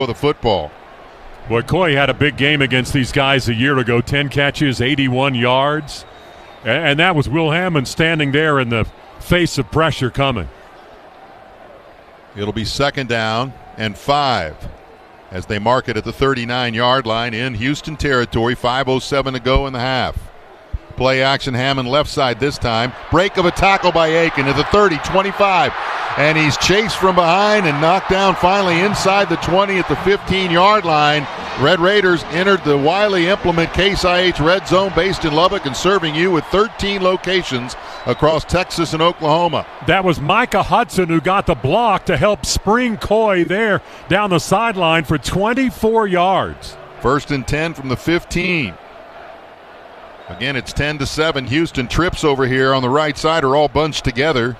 of the football. Boy, Coy had a big game against these guys a year ago. 10 catches, 81 yards. And that was Will Hammond standing there in the face of pressure coming. It'll be 2nd down and 5 as they mark it at the 39-yard line in Houston territory. 5:07 to go in the half. Play action, Hammond left side this time. Break of a tackle by Aiken at the 30, 25. And he's chased from behind and knocked down finally inside the 20 at the 15-yard line. Red Raiders entered the Wiley Implement Case IH Red Zone based in Lubbock and serving you with 13 locations across Texas and Oklahoma. That was Micah Hudson who got the block to help spring Coy there down the sideline for 24 yards. 1st and 10 from the 15. Again, it's 10-7. Houston trips over here on the right side are all bunched together.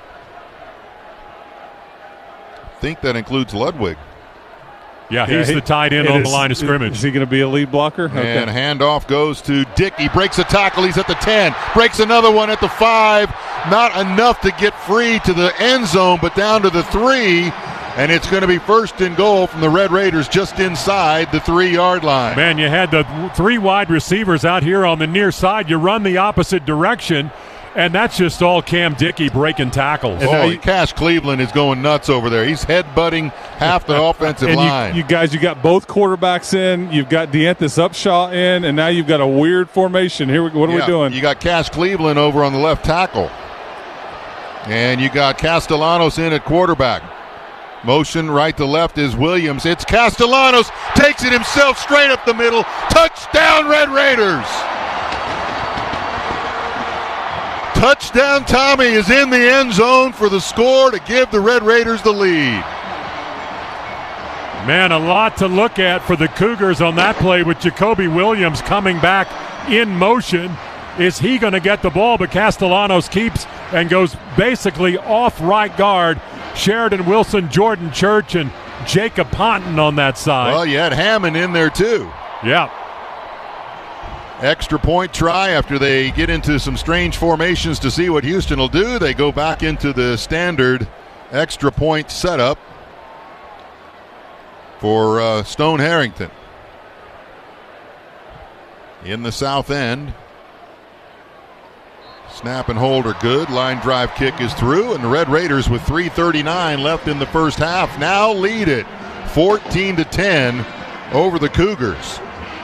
I think that includes Ludwig. Yeah, he's the tight end on the line of scrimmage. Is he going to be a lead blocker? Okay. And handoff goes to Dickey. Breaks a tackle. He's at the 10. Breaks another one at the 5. Not enough to get free to the end zone, but down to the 3. And it's going to be 1st and goal from the Red Raiders just inside the 3-yard line. Man, you had the 3 wide receivers out here on the near side. You run the opposite direction, and that's just all Cam Dickey breaking tackles. And Cash Cleveland is going nuts over there. He's headbutting half the offensive line. You guys, you got both quarterbacks in. You've got Deanthus Upshaw in, and now you've got a weird formation. What are we doing? You got Cash Cleveland over on the left tackle. And you got Castellanos in at quarterback. Motion right to left is Williams. It's Castellanos. Takes it himself straight up the middle. Touchdown, Red Raiders. Touchdown Tommy is in the end zone for the score to give the Red Raiders the lead. Man, a lot to look at for the Cougars on that play with Jacoby Williams coming back in motion. Is he going to get the ball? But Castellanos keeps and goes basically off right guard. Sheridan Wilson, Jordan Church, and Jacob Ponton on that side. Well, you had Hammond in there too. Yeah. Extra point try after they get into some strange formations to see what Houston will do. They go back into the standard extra point setup for Stone Harrington. In the south end. Snap and hold are good. Line drive kick is through, and the Red Raiders with 3:39 left in the first half now lead it 14-10 over the Cougars.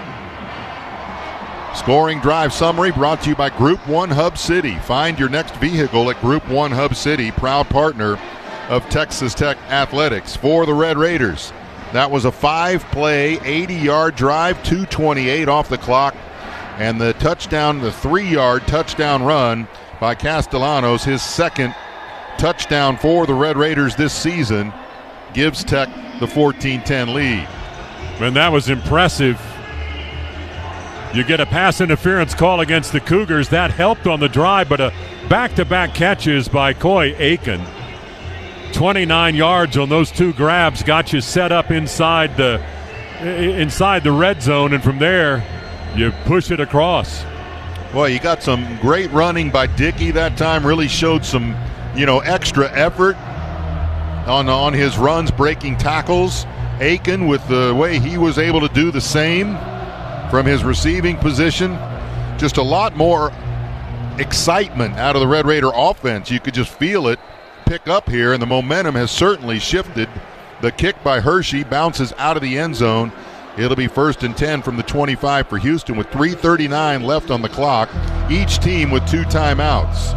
Scoring drive summary brought to you by Group 1 Hub City. Find your next vehicle at Group 1 Hub City, proud partner of Texas Tech Athletics. For the Red Raiders, that was a 5-play, 80-yard drive, 2:28 off the clock. And the touchdown, the 3-yard touchdown run by Castellanos, his second touchdown for the Red Raiders this season, gives Tech the 14-10 lead. Man, that was impressive. You get a pass interference call against the Cougars. That helped on the drive, but a back-to-back catches by Coy Aiken. 29 yards on those 2 grabs got you set up inside the red zone, and from there you push it across. Well, you got some great running by Dickey that time. Really showed some, extra effort on his runs, breaking tackles. Aiken, with the way he was able to do the same from his receiving position. Just a lot more excitement out of the Red Raider offense. You could just feel it pick up here, and the momentum has certainly shifted. The kick by Hershey bounces out of the end zone. It'll be 1st and 10 from the 25 for Houston with 3:39 left on the clock. Each team with 2 timeouts.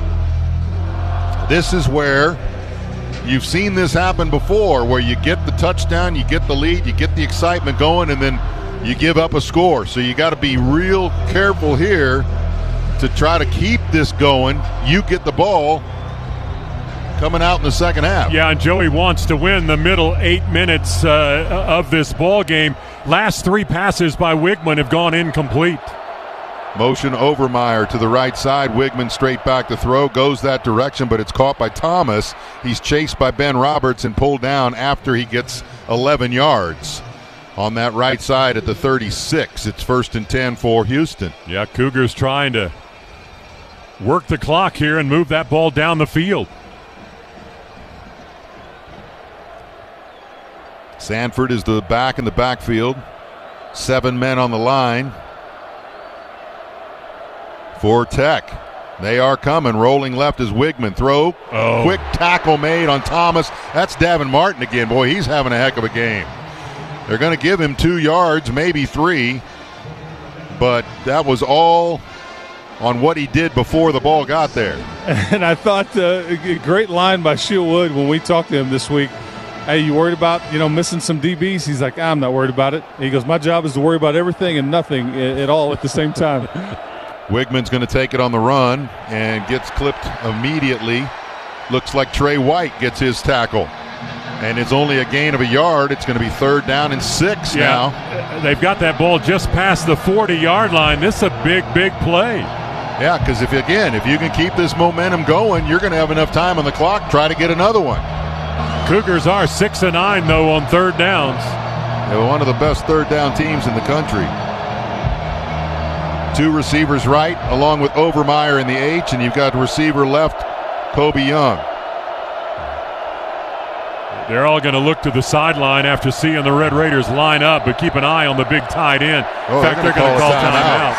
This is where you've seen this happen before, where you get the touchdown, you get the lead, you get the excitement going, and then you give up a score. So you got to be real careful here to try to keep this going. You get the ball coming out in the second half. Yeah, and Joey wants to win the middle 8 minutes of this ball game. Last 3 passes by Wigman have gone incomplete. Motion Overmeyer to the right side. Wigman straight back to throw. Goes that direction, but it's caught by Thomas. He's chased by Ben Roberts and pulled down after he gets 11 yards. On that right side at the 36. It's 1st and 10 for Houston. Yeah, Cougars trying to work the clock here and move that ball down the field. Sanford is the back in the backfield. 7 men on the line for Tech. They are coming. Rolling left is Wigman. Throw. Oh. Quick tackle made on Thomas. That's Davin Martin again. Boy, he's having a heck of a game. They're going to give him 2 yards, maybe 3. But that was all on what he did before the ball got there. And I thought a great line by Shield Wood when we talked to him this week. Hey, you worried about, missing some DBs? He's like, I'm not worried about it. He goes, my job is to worry about everything and nothing at all at the same time. Wigman's going to take it on the run and gets clipped immediately. Looks like Trey White gets his tackle. And it's only a gain of a yard. It's going to be 3rd down and 6 now. They've got that ball just past the 40-yard line. This is a big, big play. Yeah, because if you can keep this momentum going, you're going to have enough time on the clock. Try to get another one. Cougars are 6-9, though, on 3rd downs. They're one of the best 3rd down teams in the country. 2 receivers right, along with Overmeyer in the H, and you've got receiver left, Kobe Young. They're all going to look to the sideline after seeing the Red Raiders line up, but keep an eye on the big tight end. In fact, they're going to call timeout.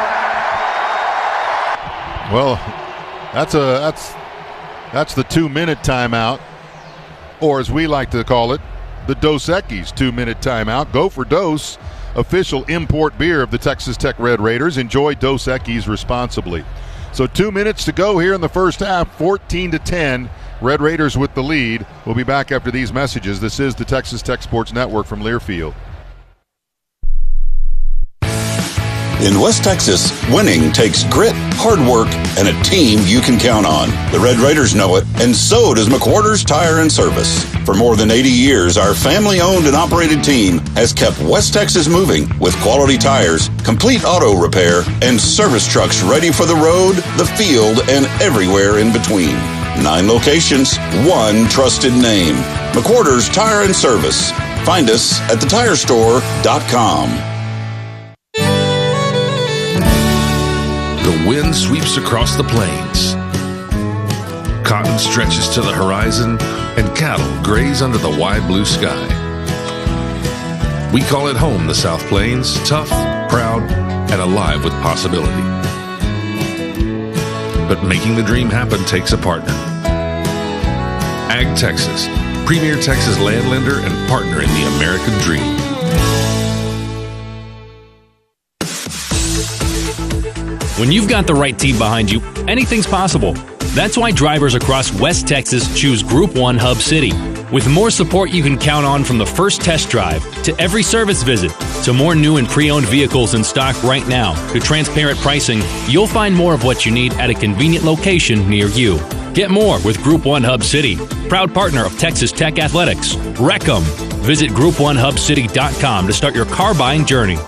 Well, that's the 2-minute timeout, or as we like to call it, the Dos Equis 2-minute timeout. Go for Dos, official import beer of the Texas Tech Red Raiders. Enjoy Dos Equis responsibly. So 2 minutes to go here in the first half, 14-10. Red Raiders with the lead. We'll be back after these messages. This is the Texas Tech Sports Network from Learfield. In West Texas, winning takes grit, hard work, and a team you can count on. The Red Raiders know it, and so does McWhorter's Tire and Service. For more than 80 years, our family-owned and operated team has kept West Texas moving with quality tires, complete auto repair, and service trucks ready for the road, the field, and everywhere in between. 9 locations, 1 trusted name. McWhorter's Tire and Service. Find us at thetirestore.com. The wind sweeps across the plains. Cotton stretches to the horizon, and cattle graze under the wide blue sky. We call it home, the South Plains, tough, proud, and alive with possibility. But making the dream happen takes a partner. Ag Texas, premier Texas land lender and partner in the American dream. When you've got the right team behind you, anything's possible. That's why drivers across West Texas choose Group 1 Hub City. With more support you can count on from the first test drive, to every service visit, to more new and pre-owned vehicles in stock right now, to transparent pricing, you'll find more of what you need at a convenient location near you. Get more with Group 1 Hub City, proud partner of Texas Tech Athletics. Wreck 'em. Visit group1hubcity.com to start your car buying journey.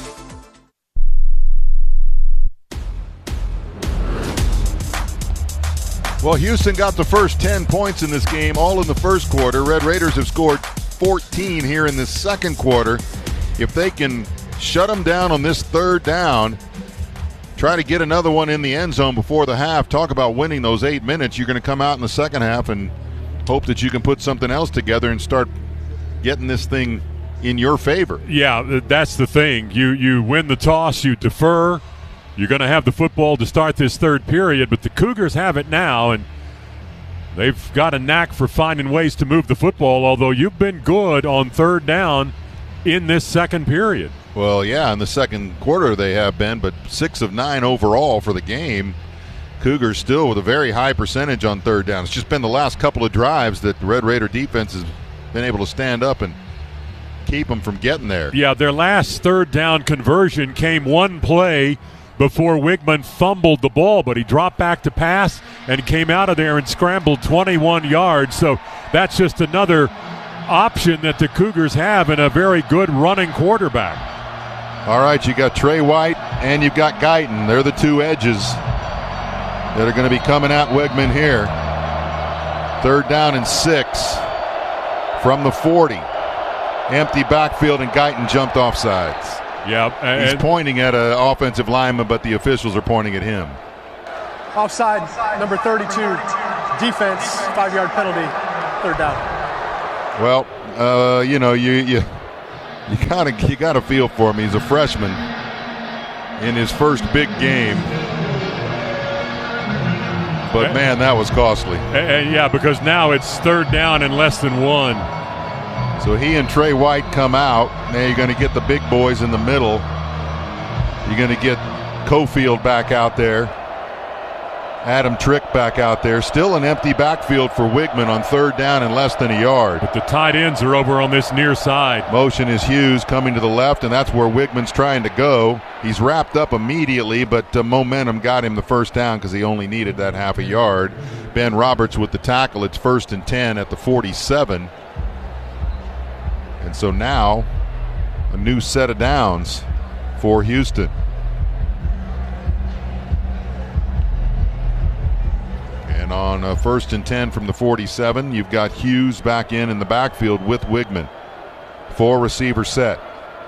Well, Houston got the first 10 points in this game, all in the first quarter. Red Raiders have scored 14 here in the second quarter. If they can shut them down on this 3rd down, try to get another one in the end zone before the half, talk about winning those 8 minutes. You're going to come out in the second half and hope that you can put something else together and start getting this thing in your favor. Yeah, that's the thing. You win the toss, you defer. You're going to have the football to start this 3rd period, but the Cougars have it now, and they've got a knack for finding ways to move the football, although you've been good on 3rd down in this 2nd period. Well, yeah, in the second quarter they have been, but 6 of 9 overall for the game. Cougars still with a very high percentage on 3rd down. It's just been the last couple of drives that the Red Raider defense has been able to stand up and keep them from getting there. Yeah, their last 3rd down conversion came one play before Wigman fumbled the ball, but he dropped back to pass and came out of there and scrambled 21 yards. So that's just another option that the Cougars have in a very good running quarterback. All right, you got Trey White and you've got Guyton. They're the 2 edges that are going to be coming at Wigman here. 3rd down and 6 from the 40. Empty backfield, and Guyton jumped off sides. Yeah, he's pointing at an offensive lineman, but the officials are pointing at him. Offside, number 32, defense, 5-yard penalty, 3rd down. Well, you got to feel for him. He's a freshman in his first big game. But, man, that was costly. Yeah, because now it's third down and less than one. So he and Trey White come out. Now you're going to get the big boys in the middle. You're going to get Cofield back out there. Adam Trick back out there. Still an empty backfield for Wigman on third down and less than a yard. But the tight ends are over on this near side. Motion is Hughes coming to the left, and that's where Wigman's trying to go. He's wrapped up immediately, but momentum got him the first down because he only needed that half a yard. Ben Roberts with the tackle. It's 1st and 10 at the 47. And so now a new set of downs for Houston. And on 1st and 10 from the 47, you've got Hughes back in the backfield with Wigman. 4 receiver set.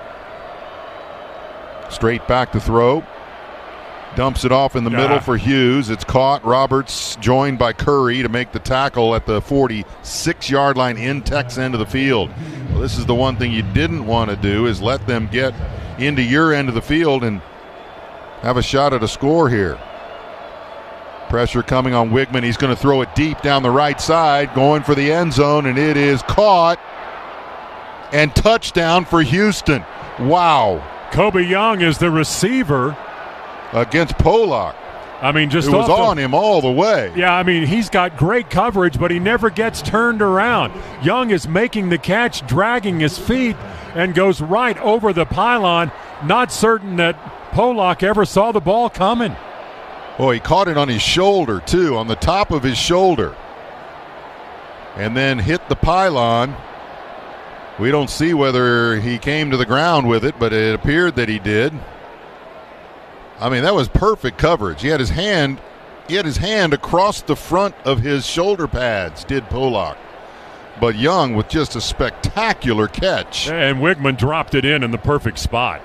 Straight back to throw. Dumps it off in the middle for Hughes. It's caught. Roberts joined by Curry to make the tackle at the 46-yard line in Tech's end of the field. Well, this is the one thing you didn't want to do, is let them get into your end of the field and have a shot at a score here. Pressure coming on Wigman. He's going to throw it deep down the right side, going for the end zone, and it is caught. And touchdown for Houston. Wow. Kobe Young is the receiver. Against Pollock. I mean, just it was on him all the way. Yeah, I mean, he's got great coverage, but he never gets turned around. Young is making the catch, dragging his feet, and goes right over the pylon. Not certain that Pollock ever saw the ball coming. Oh, he caught it on his shoulder, too, on the top of his shoulder. And then hit the pylon. We don't see whether he came to the ground with it, but it appeared that he did. I mean, that was perfect coverage. He had his hand across the front of his shoulder pads, did Pollock. But Young with just a spectacular catch. And Wigman dropped it in the perfect spot.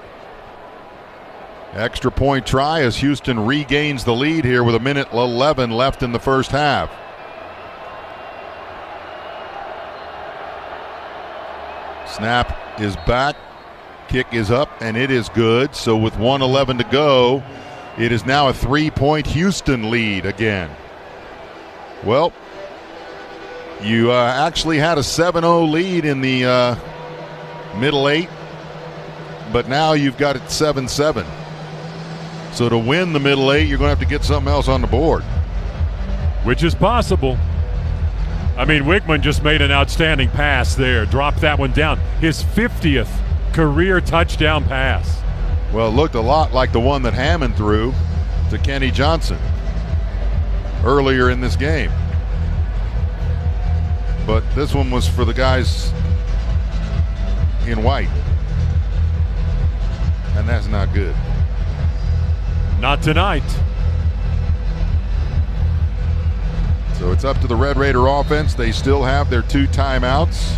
Extra point try as Houston regains the lead here with 1:11 left in the first half. Snap is back. Kick is up, and it is good. So with 1:11 to go, it is now a 3-point Houston lead again. Well, you actually had a 7-0 lead in the middle 8, but now you've got it 7-7. So to win the middle 8, you're going to have to get something else on the board. Which is possible. I mean, Wigman just made an outstanding pass there. Dropped that one down. His 50th career touchdown pass. Well, it looked a lot like the one that Hammond threw to Kenny Johnson earlier in this game. But this one was for the guys in white. And that's not good. Not tonight. So it's up to the Red Raider offense. They still have their 2 timeouts.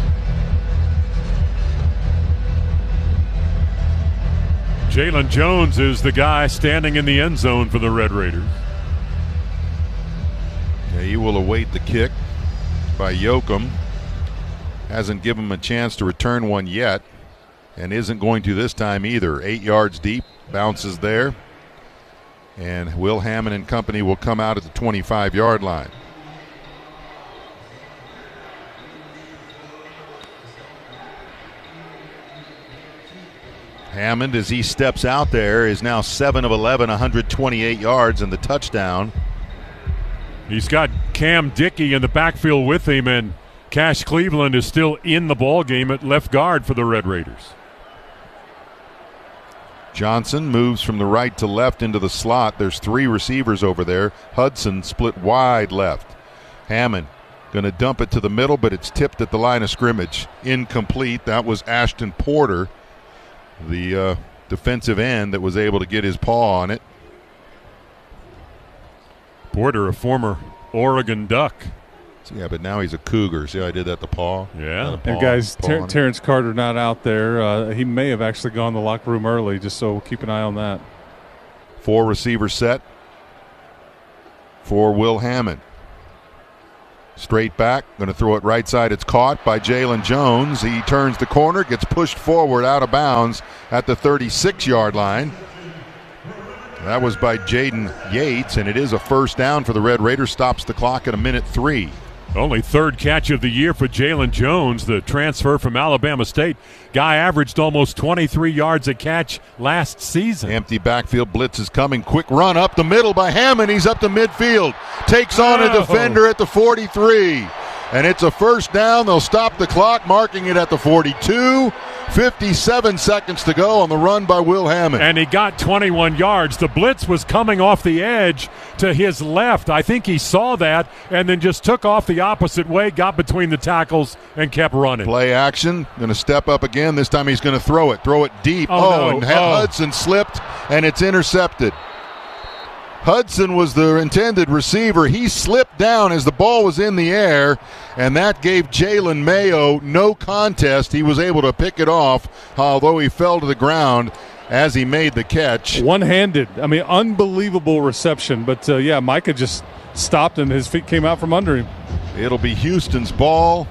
Jalen Jones is the guy standing in the end zone for the Red Raiders. Yeah, he will await the kick by Yoakum. Hasn't given him a chance to return one yet, and isn't going to this time either. 8 yards deep, bounces there. And Will Hammond and company will come out at the 25-yard line. Hammond, as he steps out there, is now 7 of 11, 128 yards, and the touchdown. He's got Cam Dickey in the backfield with him, and Cash Cleveland is still in the ball game at left guard for the Red Raiders. Johnson moves from the right to left into the slot. There's 3 receivers over there. Hudson split wide left. Hammond going to dump it to the middle, but it's tipped at the line of scrimmage. Incomplete. That was Ashton Porter, the defensive end, that was able to get his paw on it. Porter, a former Oregon Duck. Yeah, but now he's a Cougar. See how I did that, the paw? Yeah. And guys, Terrence Carter not out there. He may have actually gone to the locker room early, just so keep an eye on that. 4 receiver set for Will Hammond. Straight back, going to throw it right side. It's caught by Jalen Jones. He turns the corner, gets pushed forward out of bounds at the 36-yard line. That was by Jaden Yates, and it is a first down for the Red Raiders. Stops the clock at 1:03. Only third catch of the year for Jalen Jones, the transfer from Alabama State. Guy averaged almost 23 yards a catch last season. Empty backfield, blitz is coming. Quick run up the middle by Hammond. He's up to midfield. Takes on a defender at the 43. And it's a first down. They'll stop the clock, marking it at the 42. 57 seconds to go on the run by Will Hammond. And he got 21 yards. The blitz was coming off the edge to his left. I think he saw that and then just took off the opposite way, got between the tackles, and kept running. Play action. Going to step up again. This time he's going to throw it. Throw it deep. Hudson slipped, and it's intercepted. Hudson was the intended receiver. He slipped down as the ball was in the air, and that gave Jalen Mayo no contest. He was able to pick it off, although he fell to the ground as he made the catch. One-handed. I mean, unbelievable reception. But, Micah just stopped and his feet came out from under him. It'll be Houston's ball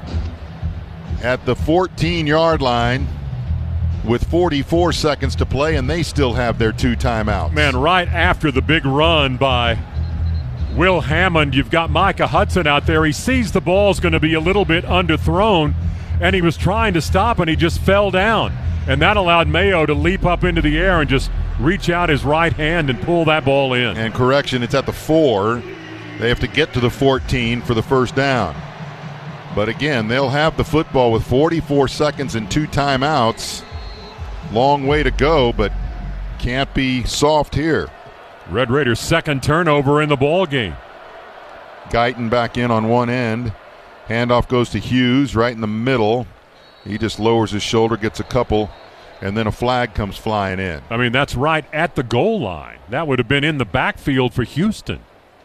at the 14-yard line with 44 seconds to play, and they still have their 2 timeouts. Man, right after the big run by Will Hammond, you've got Micah Hudson out there. He sees the ball's going to be a little bit underthrown, and he was trying to stop, and he just fell down. And that allowed Mayo to leap up into the air and just reach out his right hand and pull that ball in. And correction, it's at the 4. They have to get to the 14 for the first down. But again, they'll have the football with 44 seconds and 2 timeouts. Long way to go, but can't be soft here. Red Raiders' second turnover in the ball game. Guyton back in on one end. Handoff goes to Hughes right in the middle. He just lowers his shoulder, gets a couple, and then a flag comes flying in. I mean, that's right at the goal line. That would have been in the backfield for Houston.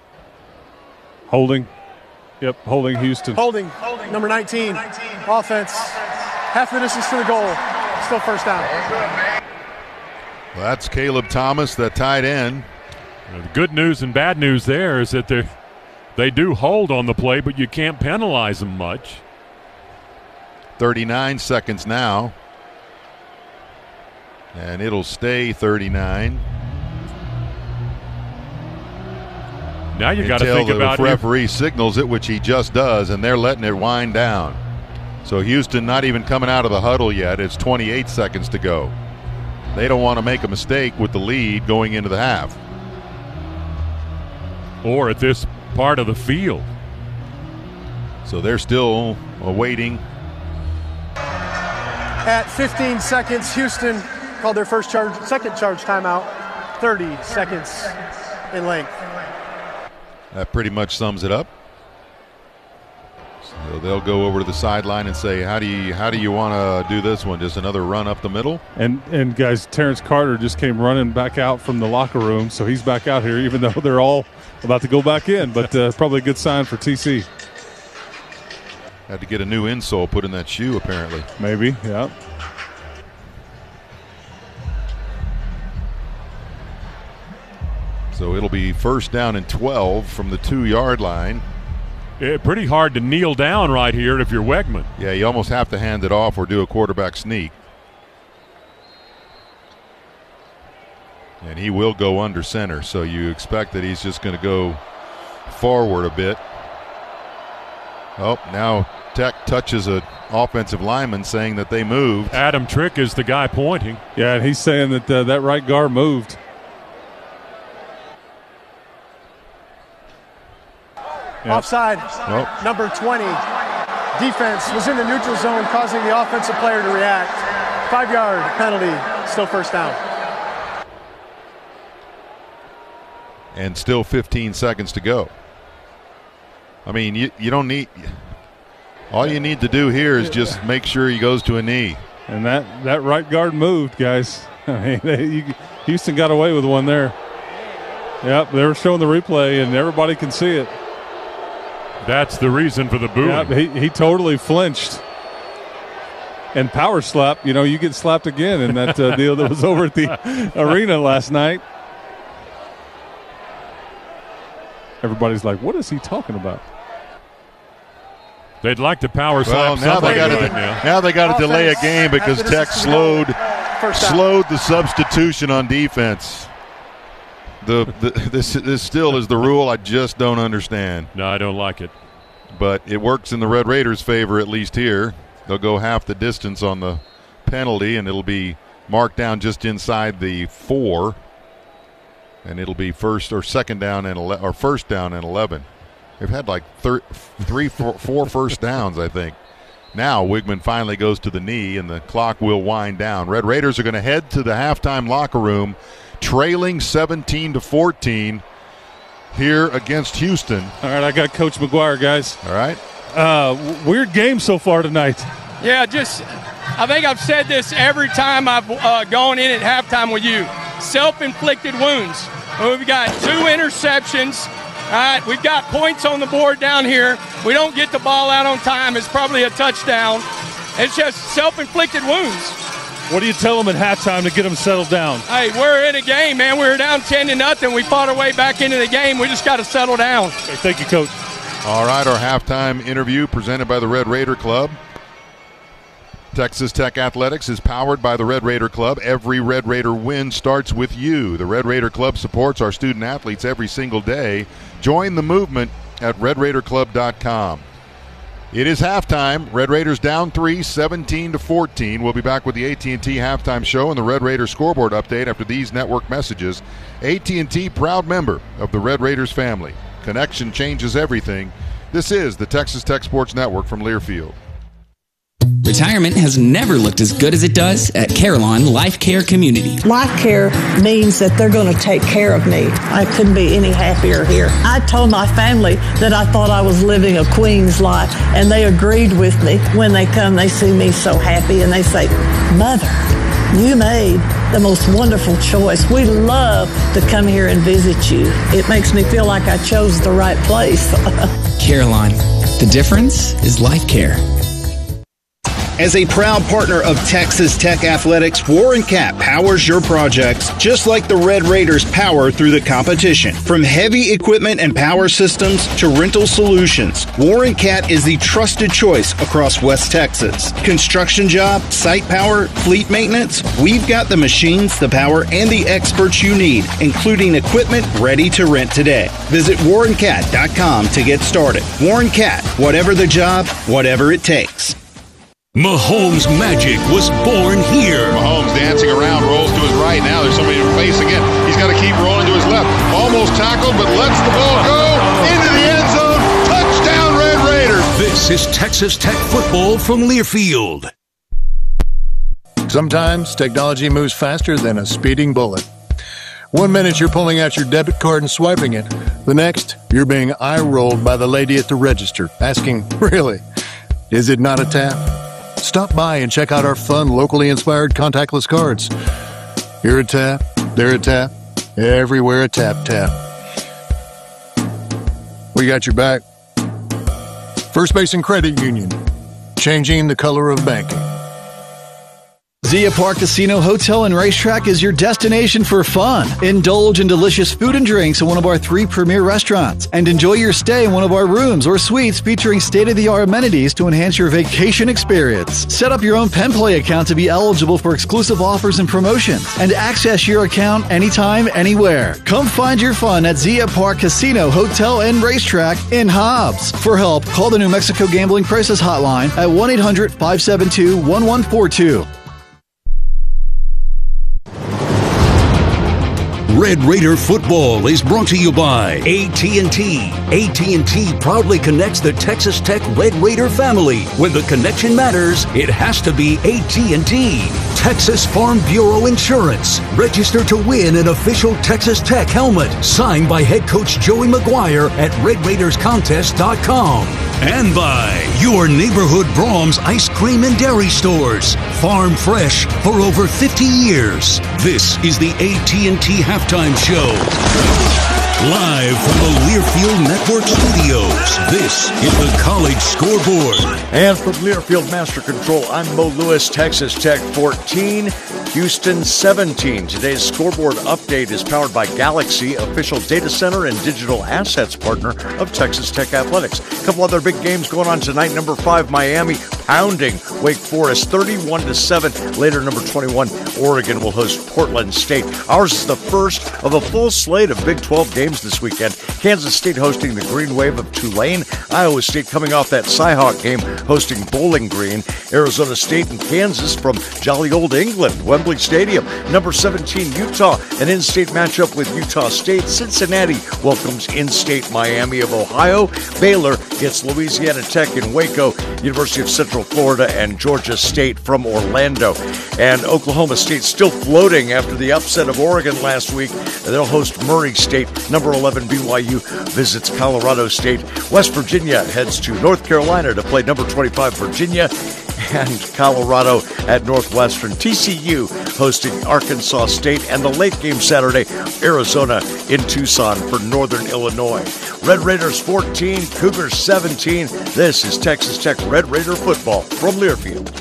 Holding. Yep, holding Houston. Holding. Number 19. Offense. Half the distance to the goal. Still first down. Well, that's Caleb Thomas, the tight end. The good news and bad news there is that they do hold on the play, but you can't penalize them much. 39 seconds now. And it'll stay 39. Now you got to think about the referee signals it, which he just does, and they're letting it wind down. So Houston not even coming out of the huddle yet. It's 28 seconds to go. They don't want to make a mistake with the lead going into the half. Or at this part of the field. So they're still awaiting. At 15 seconds, Houston called their second charge timeout. 30 seconds in length. That pretty much sums it up. So they'll go over to the sideline and say, how do you want to do this one? Just another run up the middle? And guys, Terrence Carter just came running back out from the locker room, so he's back out here, even though they're all about to go back in. But probably a good sign for TC. Had to get a new insole put in that shoe, apparently. Maybe, yeah. So it'll be first down and 12 from the 2-yard line. Pretty hard to kneel down right here if you're Wegman. Yeah, you almost have to hand it off or do a quarterback sneak. And he will go under center, so you expect that he's just going to go forward a bit. Oh, now Tech touches an offensive lineman saying that they moved. Adam Trick is the guy pointing. Yeah, and he's saying that that right guard moved. Yeah. Offside, number 20. Defense was in the neutral zone, causing the offensive player to react. 5-yard penalty, still first down. And still 15 seconds to go. I mean, you don't need – all you need to do here is just make sure he goes to a knee. And that right guard moved, guys. I mean, Houston got away with one there. Yep, they were showing the replay, and everybody can see it. That's the reason for the booing. Yep, he totally flinched. And power slap, you get slapped again in that deal that was over at the arena last night. Everybody's like, what is he talking about? They'd like to power Well, slap now somebody they got right to now. now they got to delay a game because After Tech this is slowed first down. the substitution on defense. This still is the rule. I just don't understand. No, I don't like it. But it works in the Red Raiders' favor, at least here. They'll go half the distance on the penalty, and it'll be marked down just inside the 4. And it'll be first down and 11. They've had like 4 first downs, I think. Now Wigman finally goes to the knee, and the clock will wind down. Red Raiders are going to head to the halftime locker room, trailing 17-14 here against Houston. All right, I got Coach McGuire, guys. All right. Weird game so far tonight. Yeah, I think I've said this every time I've gone in at halftime with you. Self-inflicted wounds. We've got 2 interceptions. All right, we've got points on the board down here. We don't get the ball out on time. It's probably a touchdown. It's just self-inflicted wounds. What do you tell them at halftime to get them settled down? Hey, we're in a game, man. We were down 10-0. We fought our way back into the game. We just got to settle down. Okay, thank you, Coach. All right, our halftime interview presented by the Red Raider Club. Texas Tech Athletics is powered by the Red Raider Club. Every Red Raider win starts with you. The Red Raider Club supports our student athletes every single day. Join the movement at RedRaiderClub.com. It is halftime. Red Raiders down 3, 17-14. We'll be back with the AT&T halftime show and the Red Raider scoreboard update after these network messages. AT&T, proud member of the Red Raiders family. Connection changes everything. This is the Texas Tech Sports Network from Learfield. Retirement has never looked as good as it does at Carillon Life Care Community. Life Care means that they're going to take care of me. I couldn't be any happier here. I told my family that I thought I was living a queen's life, and they agreed with me. When they come, they see me so happy, and they say, "Mother, you made the most wonderful choice. We love to come here and visit you." It makes me feel like I chose the right place. Carillon. The difference is Life Care. As a proud partner of Texas Tech Athletics, Warren Cat powers your projects just like the Red Raiders power through the competition. From heavy equipment and power systems to rental solutions, Warren Cat is the trusted choice across West Texas. Construction job, site power, fleet maintenance, we've got the machines, the power, and the experts you need, including equipment ready to rent today. Visit WarrenCat.com to get started. Warren Cat, whatever the job, whatever it takes. Mahomes magic was born here. Mahomes dancing around, rolls to his right. Now there's somebody in face again. He's got to keep rolling to his left. Almost tackled, but lets the ball go into the end zone. Touchdown, Red Raiders. This is Texas Tech football from Learfield. Sometimes technology moves faster than a speeding bullet. 1 minute you're pulling out your debit card and swiping it. The next, you're being eye-rolled by the lady at the register, asking, "Really? Is it not a tap?" Stop by and check out our fun, locally inspired contactless cards. Here a tap, there a tap, everywhere a tap. We got your back. First Basin Credit Union, changing the color of banking. Zia Park Casino Hotel and Racetrack is your destination for fun. Indulge in delicious food and drinks at one of our 3 premier restaurants, and enjoy your stay in one of our rooms or suites featuring state-of-the-art amenities to enhance your vacation experience. Set up your own Penn Play account to be eligible for exclusive offers and promotions, and access your account anytime, anywhere. Come find your fun at Zia Park Casino Hotel and Racetrack in Hobbs. For help, call the New Mexico Gambling Crisis Hotline at 1-800-572-1142. Red Raider football is brought to you by AT&T. AT&T proudly connects the Texas Tech Red Raider family. When the connection matters, it has to be AT&T. Texas Farm Bureau Insurance. Register to win an official Texas Tech helmet signed by head coach Joey McGuire at RedRaidersContest.com. And by your neighborhood Brahms ice cream and dairy stores. Farm fresh for over 50 years. This is the AT&T Halftime Show. Live from the Learfield Network studios, this is the College Scoreboard. And from Learfield Master Control, I'm Mo Lewis. Texas Tech 14, Houston 17. Today's scoreboard update is powered by Galaxy, official data center and digital assets partner of Texas Tech Athletics. A couple other big games going on tonight. Number 5, Miami pounding Wake Forest 31-7. Later, number 21, Oregon will host Portland State. Ours is the first of a full slate of Big 12 games this weekend. Kansas State hosting the Green Wave of Tulane. Iowa State coming off that Cyhawk game hosting Bowling Green. Arizona State and Kansas from jolly old England, Wembley Stadium. Number 17, Utah, an in-state matchup with Utah State. Cincinnati welcomes in-state Miami of Ohio. Baylor gets Louisiana Tech in Waco. University of Central Florida and Georgia State from Orlando. And Oklahoma State still floating after the upset of Oregon last week. They'll host Murray State. Number 11, BYU visits Colorado State. West Virginia heads to North Carolina to play number 25, Virginia. And Colorado at Northwestern. TCU hosting Arkansas State. And the late game Saturday, Arizona in Tucson for Northern Illinois. Red Raiders 14, Cougars 17. This is Texas Tech Red Raider football from Learfield.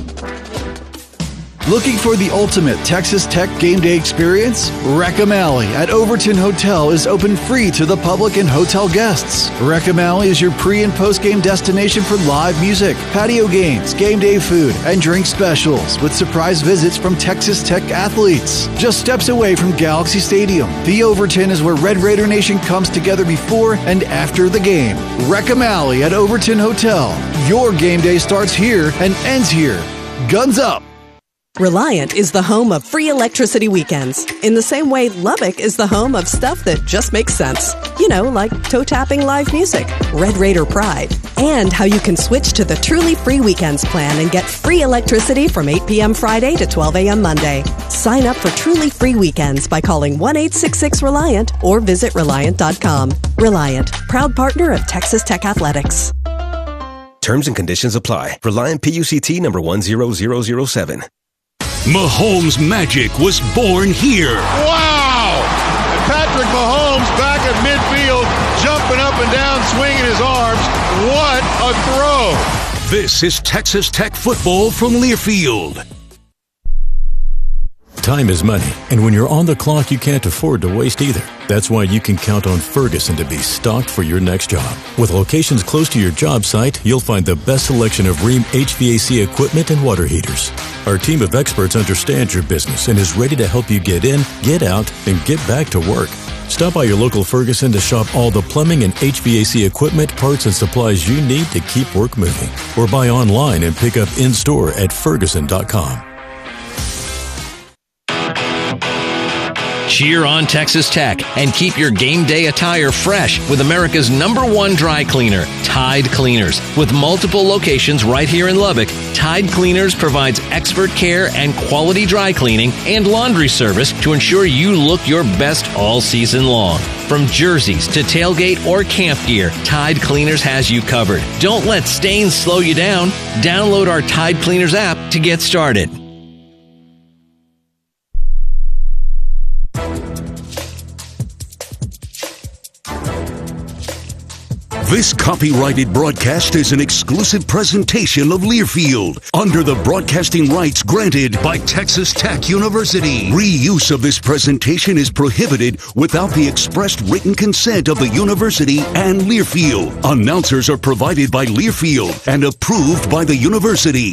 Looking for the ultimate Texas Tech game day experience? Reckham Alley at Overton Hotel is open free to the public and hotel guests. Reckham Alley is your pre- and post-game destination for live music, patio games, game day food, and drink specials with surprise visits from Texas Tech athletes. Just steps away from Galaxy Stadium, the Overton is where Red Raider Nation comes together before and after the game. Reckham Alley at Overton Hotel. Your game day starts here and ends here. Guns up! Reliant is the home of free electricity weekends. In the same way Lubbock is the home of stuff that just makes sense. You know, like toe-tapping live music, Red Raider Pride, and how you can switch to the Truly Free Weekends plan and get free electricity from 8 p.m. Friday to 12 a.m. Monday. Sign up for Truly Free Weekends by calling 1-866-RELIANT or visit Reliant.com. Reliant, proud partner of Texas Tech Athletics. Terms and conditions apply. Reliant PUCT number 10007. Mahomes magic was born here. Wow! And Patrick Mahomes back at midfield, jumping up and down, swinging his arms. What a throw! This is Texas Tech football from Learfield. Time is money, and when you're on the clock, you can't afford to waste either. That's why you can count on Ferguson to be stocked for your next job. With locations close to your job site, you'll find the best selection of Rheem HVAC equipment and water heaters. Our team of experts understands your business and is ready to help you get in, get out, and get back to work. Stop by your local Ferguson to shop all the plumbing and HVAC equipment, parts, and supplies you need to keep work moving. Or buy online and pick up in-store at Ferguson.com. Cheer on Texas Tech and keep your game day attire fresh with America's #1 dry cleaner, Tide Cleaners. With multiple locations right here in Lubbock, Tide Cleaners provides expert care and quality dry cleaning and laundry service to ensure you look your best all season long. From jerseys to tailgate or camp gear, Tide Cleaners has you covered. Don't let stains slow you down. Download our Tide Cleaners app to get started. This copyrighted broadcast is an exclusive presentation of Learfield under the broadcasting rights granted by Texas Tech University. Reuse of this presentation is prohibited without the expressed written consent of the university and Learfield. Announcers are provided by Learfield and approved by the university.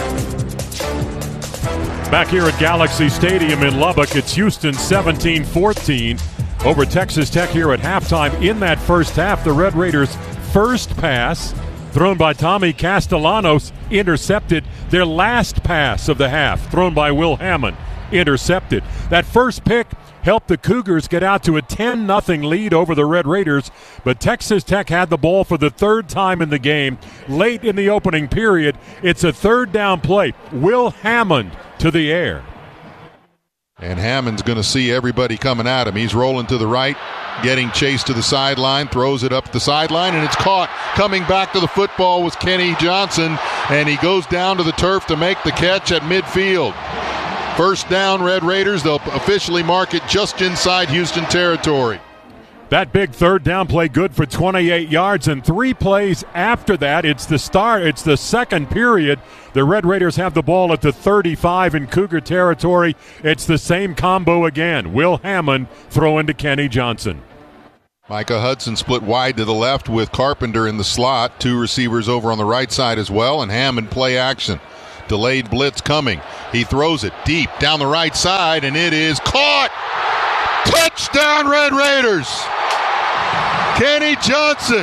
Back here at Galaxy Stadium in Lubbock, it's Houston 17-14 over Texas Tech here at halftime. In that first half, the Red Raiders' first pass, thrown by Tommy Castellanos, intercepted. Their last pass of the half, thrown by Will Hammond, intercepted. That first pick helped the Cougars get out to a 10-0 lead over the Red Raiders, but Texas Tech had the ball for the third time in the game. Late in the opening period, it's a third down play. Will Hammond to the air. And Hammond's going to see everybody coming at him. He's rolling to the right, getting chased to the sideline, throws it up the sideline, and it's caught. Coming back to the football was Kenny Johnson, and he goes down to the turf to make the catch at midfield. First down, Red Raiders. They'll officially mark it just inside Houston territory. That big third down play good for 28 yards, and 3 plays after that. It's the second period. The Red Raiders have the ball at the 35 in Cougar territory. It's the same combo again. Will Hammond throwing to Kenny Johnson. Micah Hudson split wide to the left with Carpenter in the slot. 2 receivers over on the right side as well, and Hammond play action. Delayed blitz coming. He throws it deep down the right side, and it is caught. Touchdown, Red Raiders. Kenny Johnson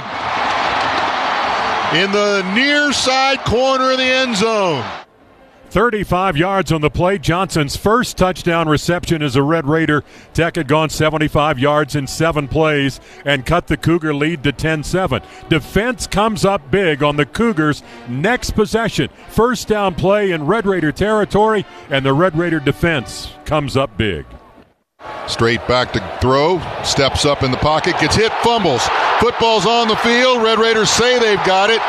in the near side corner of the end zone. 35 yards on the play. Johnson's first touchdown reception as a Red Raider. Tech had gone 75 yards in 7 plays and cut the Cougar lead to 10-7. Defense comes up big on the Cougars' next possession. First down play in Red Raider territory, and the Red Raider defense comes up big. Straight back to throw, steps up in the pocket, gets hit, fumbles. Football's on the field. Red Raiders say they've got it,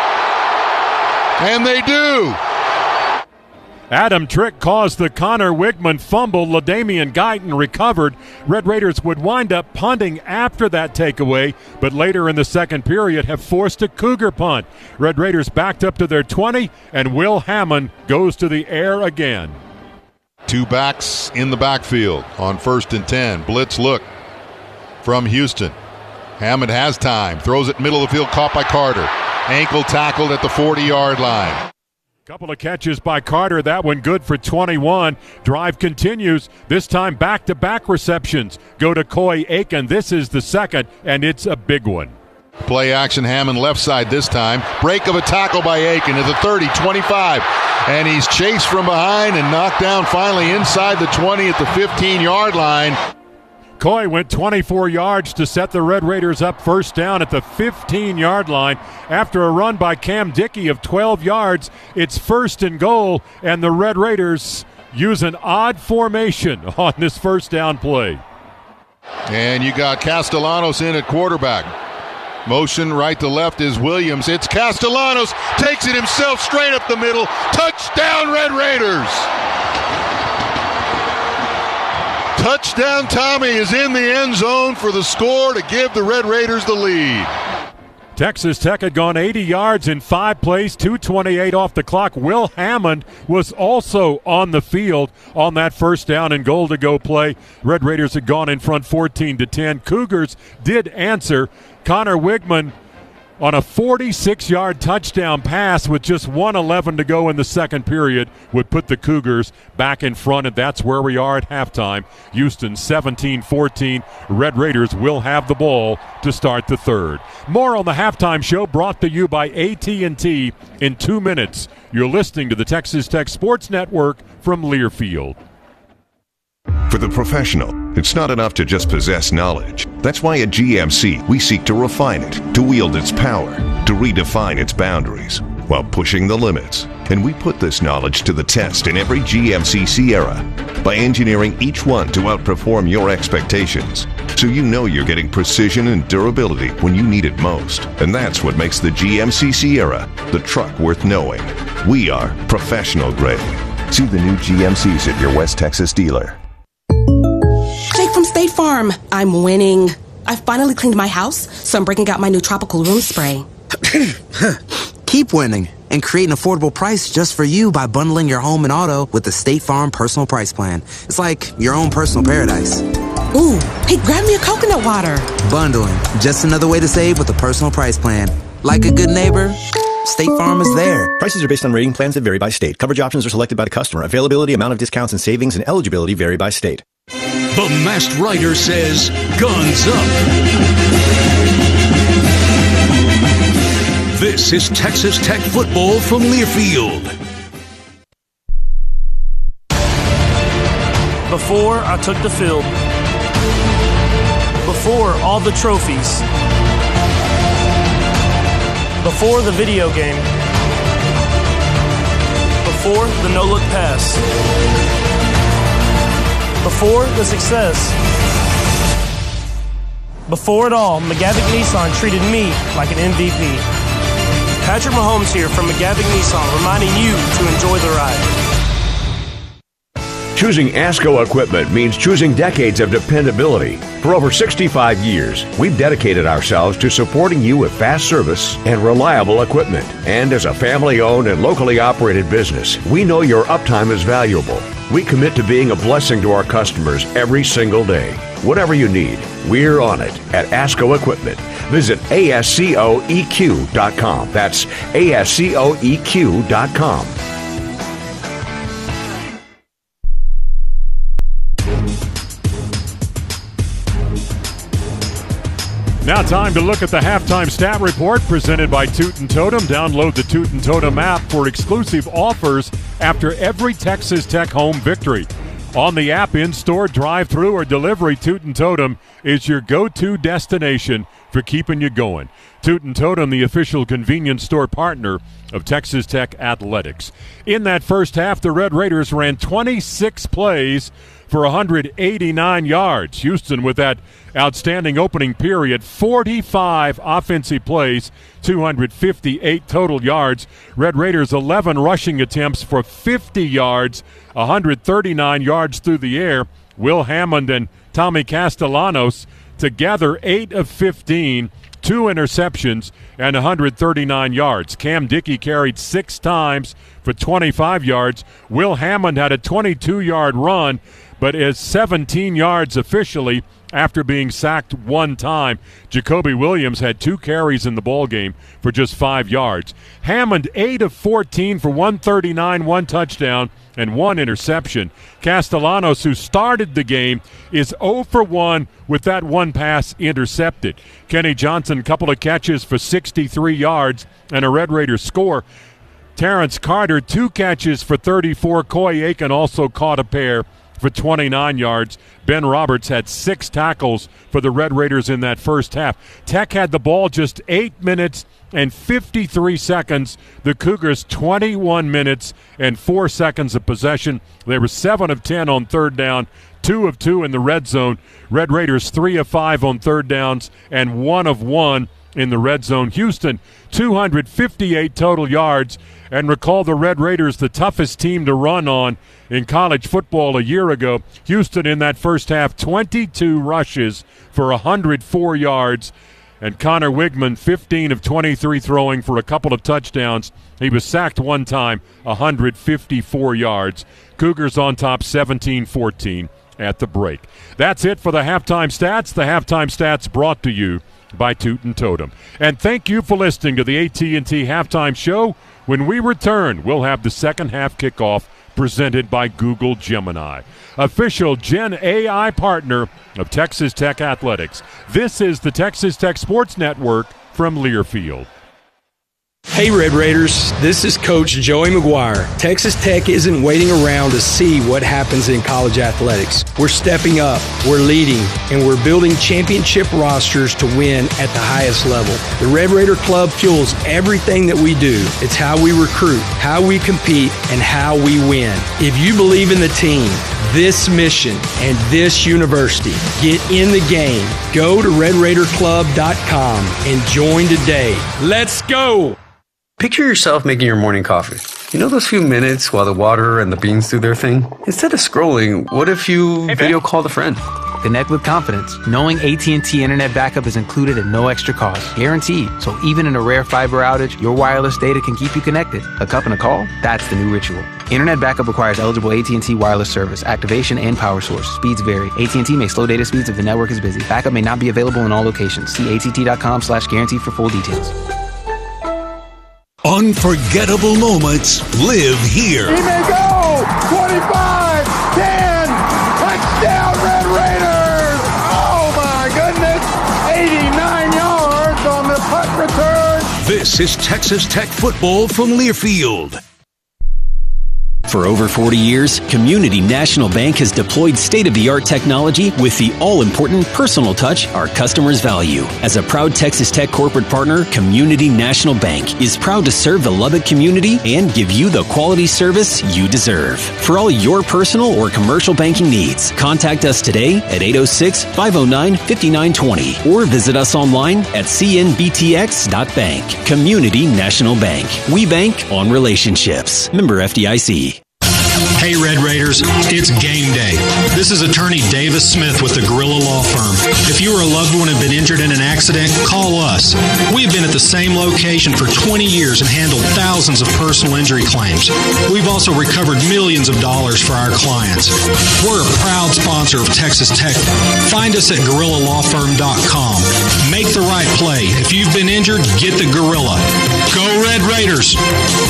and they do. Adam Trick caused the Connor Wigman fumble. LaDamian Guyton recovered. Red Raiders would wind up punting after that takeaway, but later in the second period have forced a Cougar punt. Red Raiders backed up to their 20, and Will Hammond goes to the air again. 2 backs in the backfield on 1st and 10. Blitz look from Houston. Hammond has time. Throws it middle of the field, caught by Carter. Ankle tackled at the 40-yard line. Couple of catches by Carter. That one good for 21. Drive continues. This time back-to-back receptions go to Coy Aiken. This is the second, and it's a big one. Play action, Hammond left side this time. Break of a tackle by Aiken at the 30, 25. And he's chased from behind and knocked down finally inside the 20 at the 15-yard line. Coy went 24 yards to set the Red Raiders up first down at the 15-yard line. After a run by Cam Dickey of 12 yards, it's 1st and goal, and the Red Raiders use an odd formation on this first down play. And you got Castellanos in at quarterback. Motion right to left is Williams. It's Castellanos. Takes it himself straight up the middle. Touchdown, Red Raiders. Touchdown Tommy is in the end zone for the score to give the Red Raiders the lead. Texas Tech had gone 80 yards in 5 plays, 2:28 off the clock. Will Hammond was also on the field on that first down and goal to go play. Red Raiders had gone in front 14-10. Cougars did answer. Connor Wigman on a 46-yard touchdown pass with just 1:11 to go in the second period would put the Cougars back in front, and that's where we are at halftime. Houston 17-14. Red Raiders will have the ball to start the third. More on the halftime show brought to you by AT&T in 2 minutes. You're listening to the Texas Tech Sports Network from Learfield. For the professional, it's not enough to just possess knowledge. That's why at GMC, we seek to refine it, to wield its power, to redefine its boundaries, while pushing the limits. And we put this knowledge to the test in every GMC Sierra by engineering each one to outperform your expectations, so you know you're getting precision and durability when you need it most. And that's what makes the GMC Sierra the truck worth knowing. We are professional grade. See the new GMCs at your West Texas dealer. Jake from State Farm. I'm winning. I finally cleaned my house, so I'm breaking out my new tropical room spray. Keep winning and create an affordable price just for you by bundling your home and auto with the State Farm Personal Price Plan. It's like your own personal paradise. Ooh, hey, grab me a coconut water. Bundling, just another way to save with a personal price plan. Like a good neighbor, State Farm is there. Prices are based on rating plans that vary by state. Coverage options are selected by the customer. Availability, amount of discounts and savings, and eligibility vary by state. The Masked Rider says, guns up. This is Texas Tech football from Learfield. Before I took the field, before all the trophies, before the video game, before the no-look pass, before the success, before it all, McGavick Nissan treated me like an MVP. Patrick Mahomes here from McGavick Nissan, reminding you to enjoy the ride. Choosing ASCO equipment means choosing decades of dependability. For over 65 years, we've dedicated ourselves to supporting you with fast service and reliable equipment. And as a family-owned and locally operated business, we know your uptime is valuable. We commit to being a blessing to our customers every single day. Whatever you need, we're on it at ASCO Equipment. Visit ASCOEQ.com. That's ASCOEQ.com. Now time to look at the halftime stat report presented by Toot and Totem. Download the Toot and Totem app for exclusive offers after every Texas Tech home victory. On the app, in-store, drive-through, or delivery, Toot and Totem is your go-to destination for keeping you going. Toot and Totem, the official convenience store partner of Texas Tech Athletics. In that first half, the Red Raiders ran 26 plays for 189 yards. Houston, with that outstanding opening period, 45 offensive plays, 258 total yards. Red Raiders 11 rushing attempts for 50 yards, 139 yards through the air. Will Hammond and Tommy Castellanos together 8 of 15, 2 interceptions, and 139 yards. Cam Dickey carried 6 times for 25 yards. Will Hammond had a 22-yard run, but is 17 yards officially after being sacked 1 time. Jacoby Williams had 2 carries in the ballgame for just 5 yards. Hammond 8 of 14 for 139, 1 touchdown, and 1 interception. Castellanos, who started the game, is 0 for 1 with that 1 pass intercepted. Kenny Johnson, couple of catches for 63 yards and a Red Raiders score. Terrence Carter, 2 catches for 34. Coy Aiken also caught a pair for 29 yards. Ben Roberts had 6 tackles for the Red Raiders in that first half. Tech had the ball just 8 minutes and 53 seconds. The Cougars 21 minutes and 4 seconds of possession. They were 7 of 10 on third down, 2 of 2 in the red zone. Red Raiders 3 of 5 on third downs and 1 of 1 in the red zone. Houston 258 total yards. And recall the Red Raiders, the toughest team to run on in college football a year ago. Houston in that first half, 22 rushes for 104 yards. And Connor Wigman, 15 of 23 throwing for a couple of touchdowns. He was sacked 1 time, 154 yards. Cougars on top 17-14 at the break. That's it for the halftime stats. The halftime stats brought to you by Toot and Totem. And thank you for listening to the AT&T Halftime Show. When we return, we'll have the second half kickoff presented by Google Gemini, official Gen AI partner of Texas Tech Athletics. This is the Texas Tech Sports Network from Learfield. Hey Red Raiders, this is Coach Joey McGuire. Texas Tech isn't waiting around to see what happens in college athletics. We're stepping up, we're leading, and we're building championship rosters to win at the highest level. The Red Raider Club fuels everything that we do. It's how we recruit, how we compete, and how we win. If you believe in the team, this mission, and this university, get in the game. Go to RedRaiderClub.com and join today. Let's go! Picture yourself making your morning coffee. You know those few minutes while the water and the beans do their thing? Instead of scrolling, what if you video called a friend? Connect with confidence, knowing AT&T Internet backup is included at no extra cost. Guaranteed. So even in a rare fiber outage, your wireless data can keep you connected. A cup and a call? That's the new ritual. Internet backup requires eligible AT&T wireless service, activation, and power source. Speeds vary. AT&T may slow data speeds if the network is busy. Backup may not be available in all locations. See att.com/guarantee for full details. Unforgettable moments live here. He may go! 25, 10, touchdown Red Raiders! Oh my goodness! 89 yards on the punt return. This is Texas Tech football from Learfield. For over 40 years, Community National Bank has deployed state-of-the-art technology with the all-important personal touch our customers value. As a proud Texas Tech corporate partner, Community National Bank is proud to serve the Lubbock community and give you the quality service you deserve. For all your personal or commercial banking needs, contact us today at 806-509-5920 or visit us online at cnbtx.bank. Community National Bank. We bank on relationships. Member FDIC. Hey, Red Raiders, it's game day. This is attorney Davis Smith with the Gorilla Law Firm. If you or a loved one have been injured in an accident, call us. We've been at the same location for 20 years and handled thousands of personal injury claims. We've also recovered millions of dollars for our clients. We're a proud sponsor of Texas Tech. Find us at GorillaLawFirm.com. Make the right play. If you've been injured, get the Gorilla. Go Red Raiders!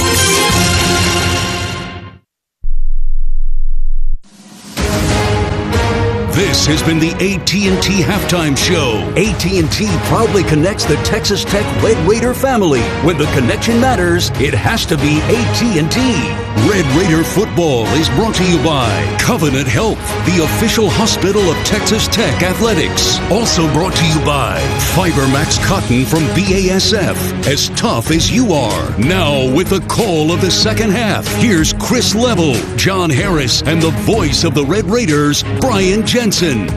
This has been the AT&T Halftime Show. AT&T proudly connects the Texas Tech Red Raider family. When the connection matters, it has to be AT&T. Red Raider football is brought to you by Covenant Health, the official hospital of Texas Tech Athletics. Also brought to you by FiberMax Cotton from BASF. As tough as you are. Now with the call of the second half, here's Chris Level, John Harris, and the voice of the Red Raiders, Brian Jensen.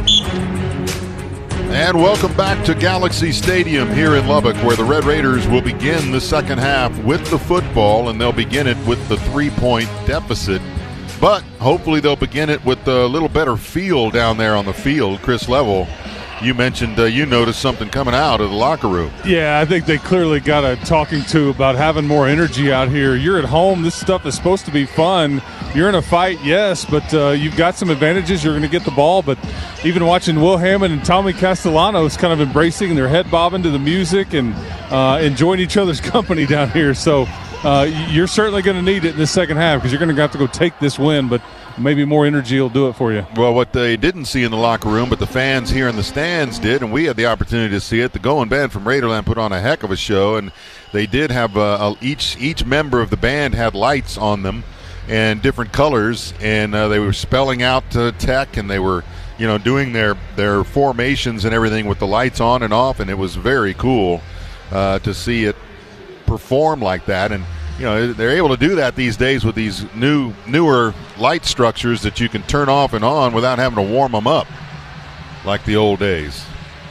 And welcome back to Galaxy Stadium here in Lubbock, where the Red Raiders will begin the second half with the football, and they'll begin it with the 3-point deficit. But hopefully they'll begin it with a little better feel down there on the field. Chris Level, you mentioned you noticed something coming out of the locker room. Yeah, I think they clearly got a talking to about having more energy out here. You're at home. This stuff is supposed to be fun. You're in a fight, yes, but you've got some advantages. You're going to get the ball. But even watching Will Hammond and Tommy Castellanos kind of embracing their head bobbing to the music and enjoying each other's company down here. So you're certainly going to need it in the second half because you're going to have to go take this win, but maybe more energy will do it for you. Well, what they didn't see in the locker room, but the fans here in the stands did, and we had the opportunity to see it. The Going Band from Raiderland put on a heck of a show, and they did have each member of the band had lights on them and different colors, and they were spelling out Tech, and they were doing their formations and everything with the lights on and off, and it was very cool to see it perform like that. And they're able to do that these days with these newer light structures that you can turn off and on without having to warm them up like the old days.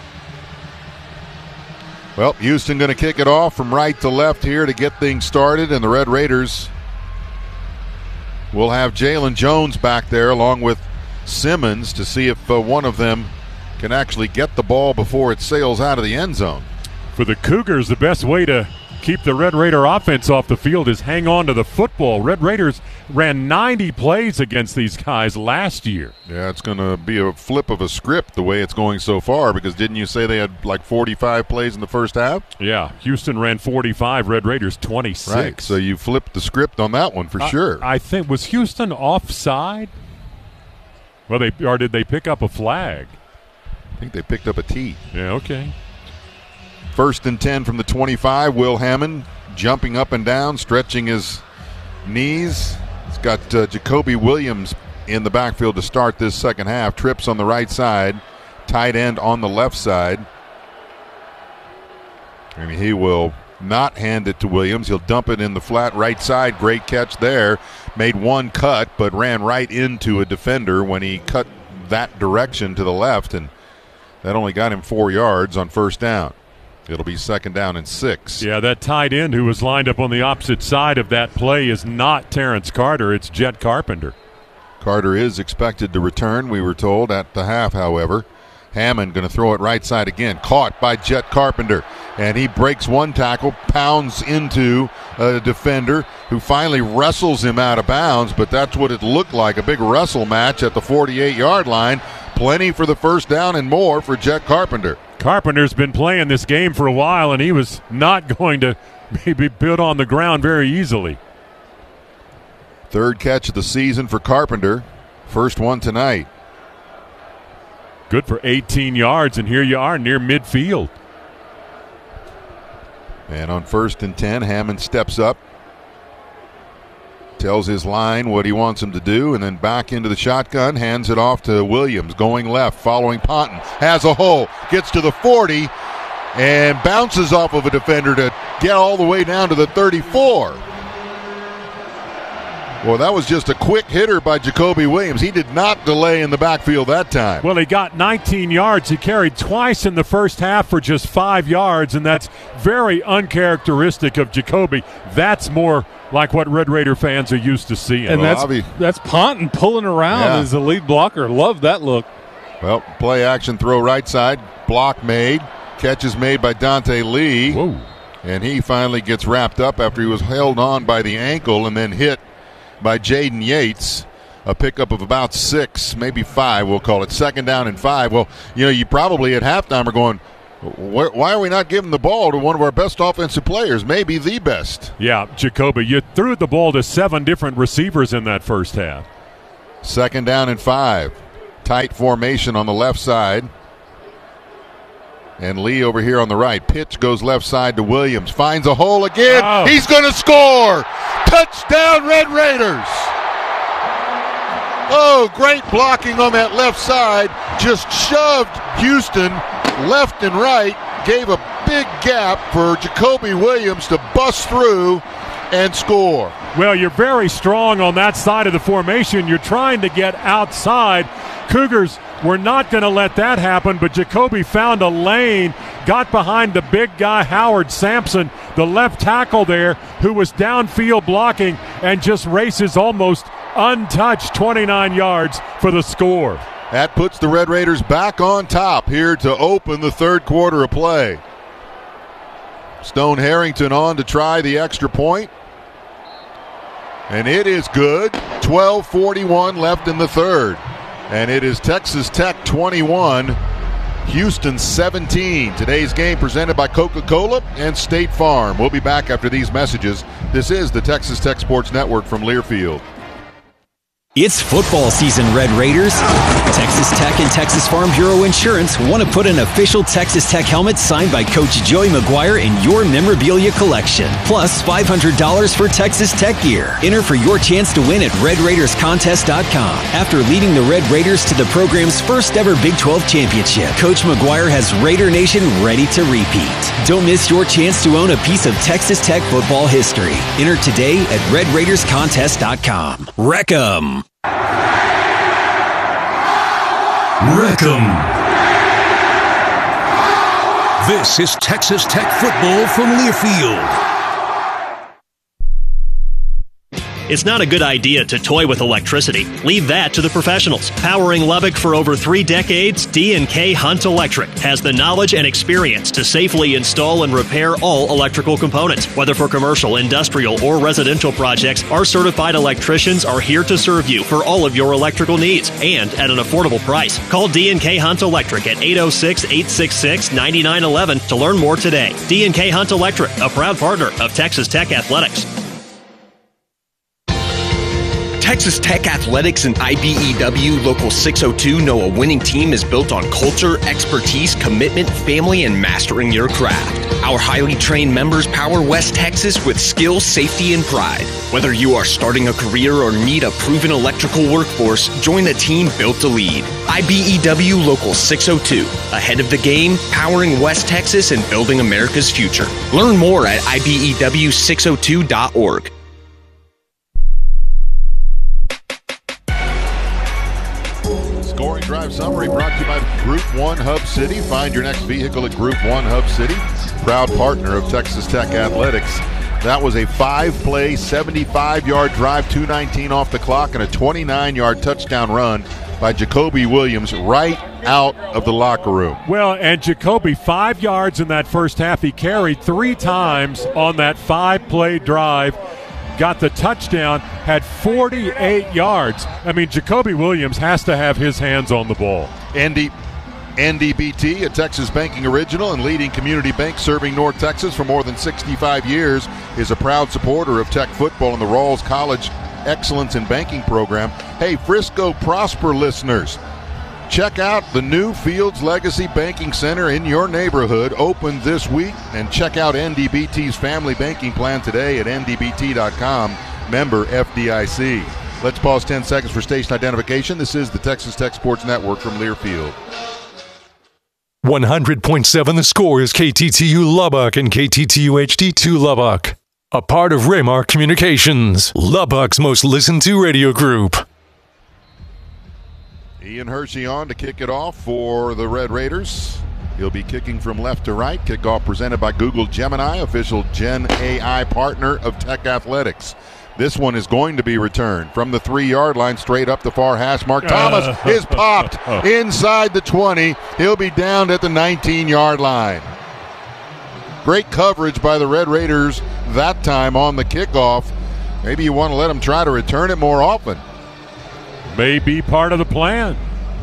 Well, Houston going to kick it off from right to left here to get things started, and the Red Raiders will have Jalen Jones back there along with Simmons to see if one of them can actually get the ball before it sails out of the end zone. For the Cougars, the best way to keep the Red Raider offense off the field is hang on to the football. Red Raiders ran 90 plays against these guys last year. Yeah, it's going to be a flip of a script the way it's going so far, because didn't you say they had like 45 plays in the first half? Yeah, Houston ran 45, Red Raiders 26. Right, so you flipped the script on that one for sure. I think, was Houston offside? Well, did they pick up a flag? I think they picked up a tee. Yeah, okay. 1st and 10 from the 25. Will Hammond jumping up and down, stretching his knees. He's got Jacoby Williams in the backfield to start this second half. Trips on the right side, tight end on the left side. And he will not hand it to Williams. He'll dump it in the flat right side. Great catch there. Made one cut, but ran right into a defender when he cut that direction to the left, and that only got him 4 yards on first down. It'll be 2nd down and 6. Yeah, that tight end who was lined up on the opposite side of that play is not Terrence Carter. It's Jet Carpenter. Carter is expected to return, we were told, at the half, however. Hammond going to throw it right side again. Caught by Jet Carpenter. And he breaks one tackle, pounds into a defender who finally wrestles him out of bounds. But that's what it looked like, a big wrestle match at the 48-yard line. Plenty for the first down and more for Jet Carpenter. Carpenter's been playing this game for a while, and he was not going to be put on the ground very easily. 3rd catch of the season for Carpenter. First one tonight. Good for 18 yards, and here you are near midfield. And on 1st and 10, Hammond steps up, tells his line what he wants him to do, and then back into the shotgun, hands it off to Williams, going left, following Ponton. Has a hole, gets to the 40, and bounces off of a defender to get all the way down to the 34. Well, that was just a quick hitter by Jacoby Williams. He did not delay in the backfield that time. Well, he got 19 yards. He carried twice in the first half for just 5 yards, and that's very uncharacteristic of Jacoby. That's more like what Red Raider fans are used to seeing. And that's Ponton pulling around as the lead blocker. Love that look. Well, play action throw right side. Block made. Catch is made by Dante Lee. Whoa. And he finally gets wrapped up after he was held on by the ankle and then hit by Jaden Yates. A pickup of about 6, maybe 5, we'll call it. 2nd down and 5. Well, you probably at halftime are going, why are we not giving the ball to one of our best offensive players, maybe the best? Yeah, Jacoby, you threw the ball to 7 different receivers in that first half. 2nd down and 5. Tight formation on the left side. And Lee over here on the right. Pitch goes left side to Williams. Finds a hole again. Oh. He's going to score. Touchdown, Red Raiders. Oh, great blocking on that left side. Just shoved Houston left and right. Gave a big gap for Jacoby Williams to bust through and score. Well, you're very strong on that side of the formation. You're trying to get outside. Cougars were not going to let that happen, but Jacoby found a lane, got behind the big guy, Howard Sampson, the left tackle there, who was downfield blocking, and just races almost untouched 29 yards for the score. That puts the Red Raiders back on top here to open the third quarter of play. Stone Harrington on to try the extra point. And it is good. 12:41 left in the third. And it is Texas Tech 21, Houston 17. Today's game presented by Coca-Cola and State Farm. We'll be back after these messages. This is the Texas Tech Sports Network from Learfield. It's football season, Red Raiders. Texas Tech and Texas Farm Bureau Insurance want to put an official Texas Tech helmet signed by Coach Joey McGuire in your memorabilia collection. Plus $500 for Texas Tech gear. Enter for your chance to win at RedRaidersContest.com. After leading the Red Raiders to the program's first ever Big 12 championship, Coach McGuire has Raider Nation ready to repeat. Don't miss your chance to own a piece of Texas Tech football history. Enter today at RedRaidersContest.com. Wreck 'em. Wreck 'em. This is Texas Tech football from Learfield. It's not a good idea to toy with electricity. Leave that to the professionals. Powering Lubbock for over 3 decades, D&K Hunt Electric has the knowledge and experience to safely install and repair all electrical components. Whether for commercial, industrial, or residential projects, our certified electricians are here to serve you for all of your electrical needs and at an affordable price. Call D&K Hunt Electric at 806-866-9911 to learn more today. D&K Hunt Electric, a proud partner of Texas Tech Athletics. Texas Tech Athletics and IBEW Local 602 know a winning team is built on culture, expertise, commitment, family, and mastering your craft. Our highly trained members power West Texas with skill, safety, and pride. Whether you are starting a career or need a proven electrical workforce, join a team built to lead. IBEW Local 602. Ahead of the game, powering West Texas and building America's future. Learn more at IBEW602.org. Scoring Drive Summary brought to you by Group 1 Hub City. Find your next vehicle at Group 1 Hub City, proud partner of Texas Tech Athletics. That was a 5-play, 75-yard drive, 2:19 off the clock, and a 29-yard touchdown run by Jacoby Williams right out of the locker room. Well, and Jacoby, 5 yards in that first half. He carried 3 times on that 5-play drive. Got the touchdown, had 48 yards. I mean, Jacoby Williams has to have his hands on the ball. NDBT, a Texas banking original and leading community bank serving North Texas for more than 65 years, is a proud supporter of Tech football and the Rawls College Excellence in Banking program. Hey, Frisco Prosper listeners, check out the new Fields Legacy Banking Center in your neighborhood, opened this week, and check out NDBT's family banking plan today at ndbt.com, member FDIC. Let's pause 10 seconds for station identification. This is the Texas Tech Sports Network from Learfield. 100.7 The Score is KTTU Lubbock and KTTU HD2 Lubbock. A part of Raymar Communications, Lubbock's most listened to radio group. Ian Hershey on to kick it off for the Red Raiders. He'll be kicking from left to right. Kickoff presented by Google Gemini, official Gen AI partner of Tech Athletics. This one is going to be returned from the 3-yard line straight up the far hash mark. Thomas is popped inside the 20. He'll be down at the 19-yard line. Great coverage by the Red Raiders that time on the kickoff. Maybe you want to let them try to return it more often. May be part of the plan.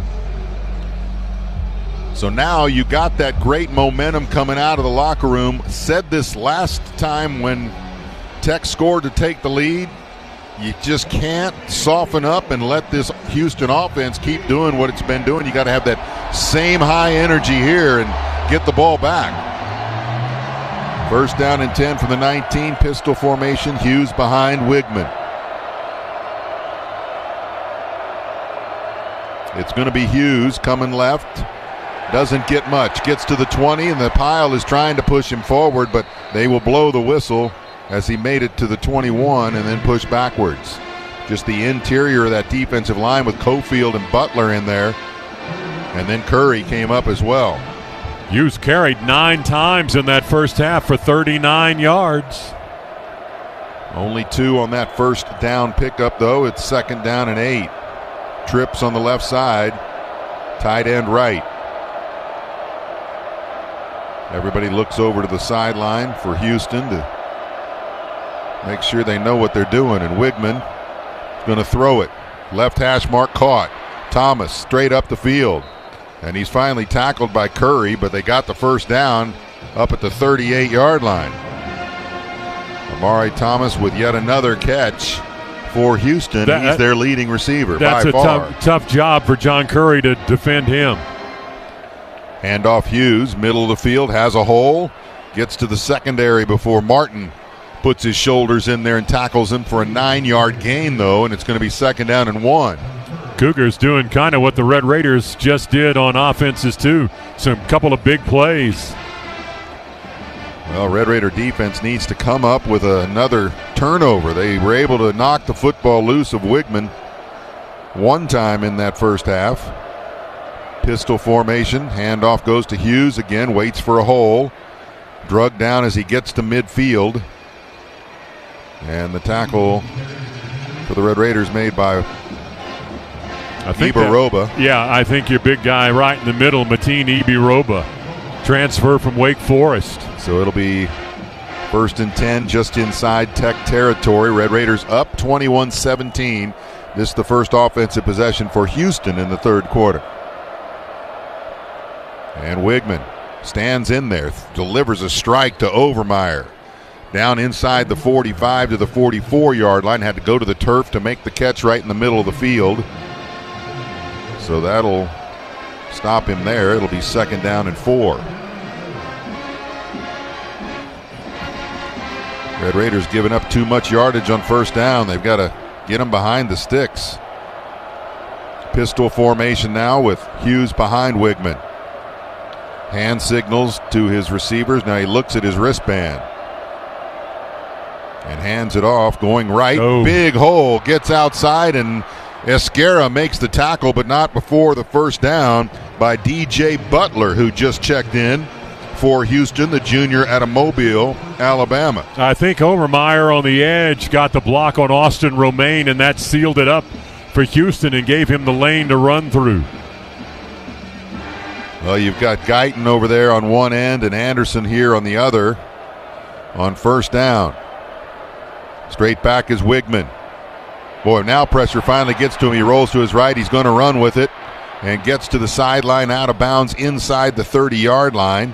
So now you got that great momentum coming out of the locker room. Said this last time when Tech scored to take the lead. You just can't soften up and let this Houston offense keep doing what it's been doing. You got to have that same high energy here and get the ball back. First down and 10 from the 19, pistol formation. Hughes behind Wigman. It's going to be Hughes coming left. Doesn't get much. Gets to the 20, and the pile is trying to push him forward, but they will blow the whistle as he made it to the 21 and then push backwards. Just the interior of that defensive line with Cofield and Butler in there. And then Curry came up as well. Hughes carried 9 times in that first half for 39 yards. Only 2 on that first down pickup, though. It's second down and 8. Trips on the left side. Tight end right. Everybody looks over to the sideline for Houston to make sure they know what they're doing. And Wigman is going to throw it. Left hash mark caught. Thomas straight up the field. And he's finally tackled by Curry, but they got the first down up at the 38-yard line. Amari Thomas with yet another catch for Houston. He's their leading receiver by far. That's a tough job for John Curry to defend him. Handoff Hughes, middle of the field, has a hole. Gets to the secondary before Martin puts his shoulders in there and tackles him for a 9-yard gain, though, and it's going to be second down and 1. Cougars doing kind of what the Red Raiders just did on offenses, too. Some couple of big plays. Well, Red Raider defense needs to come up with another turnover. They were able to knock the football loose of Wigman one time in that first half. Pistol formation. Handoff goes to Hughes again. Waits for a hole. Drugged down as he gets to midfield. And the tackle for the Red Raiders made by Ibaroba. I think your big guy right in the middle, Mateen Ibaroba. Transfer from Wake Forest. So it'll be first and 10 just inside Tech territory. Red Raiders up 21-17. This is the first offensive possession for Houston in the third quarter. And Wigman stands in there, delivers a strike to Overmeyer. Down inside the 45 to the 44-yard line. Had to go to the turf to make the catch right in the middle of the field. So that'll stop him there. It'll be second down and 4. Red Raiders giving up too much yardage on first down. They've got to get them behind the sticks. Pistol formation now with Hughes behind Wigman. Hand signals to his receivers. Now he looks at his wristband and hands it off, going right. Big hole, gets outside, and Esquera makes the tackle, but not before the first down by DJ Butler, who just checked in for Houston, the junior out of Mobile, Alabama. I think Overmeyer on the edge got the block on Austin Romaine, and that sealed it up for Houston and gave him the lane to run through. Well, you've got Guyton over there on one end and Anderson here on the other on first down. Straight back is Wigman. Boy, now pressure finally gets to him. He rolls to his right. He's going to run with it and gets to the sideline, out of bounds inside the 30-yard line.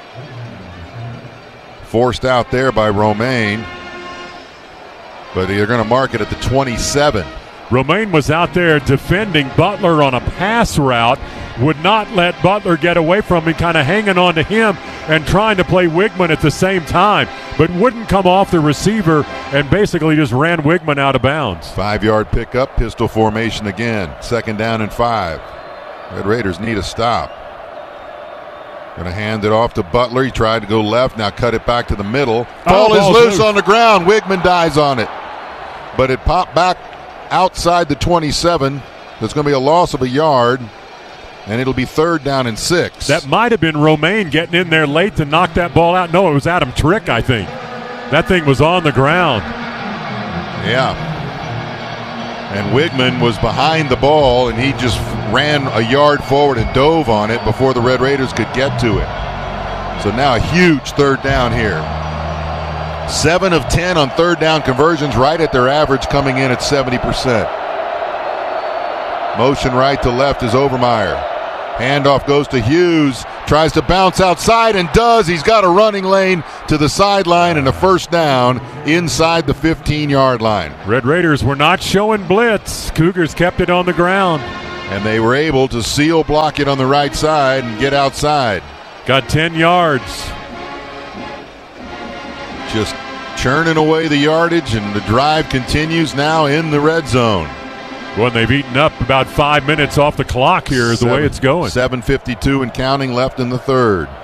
Forced out there by Romaine. But they're going to mark it at the 27. Romaine was out there defending Butler on a pass route, would not let Butler get away from him, kind of hanging on to him and trying to play Wigman at the same time, but wouldn't come off the receiver and basically just ran Wigman out of bounds. 5-yard pickup, pistol formation again. Second down and 5. Red Raiders need a stop. Going to hand it off to Butler. He tried to go left, now cut it back to the middle. Ball is loose on the ground. Wigman dies on it. But it popped back outside the 27. There's going to be a loss of a yard, and it'll be 3rd down and 6. That might have been Romaine getting in there late to knock that ball out. No, it was Adam Trick, I think. That thing was on the ground. Yeah. And Wigman was behind the ball, and he just ran a yard forward and dove on it before the Red Raiders could get to it. So now a huge 3rd down here. 7 of 10 on 3rd down conversions, right at their average, coming in at 70%. Motion right to left is Overmeyer. Handoff goes to Hughes. Tries to bounce outside and does. He's got a running lane to the sideline and a 1st down inside the 15-yard line. Red Raiders were not showing blitz. Cougars kept it on the ground. And they were able to seal block it on the right side and get outside. Got 10 yards. Just churning away the yardage, and the drive continues now in the red zone. Well, they've eaten up about 5 minutes off the clock here, the way it's going. 7:52 and counting left in the 3rd.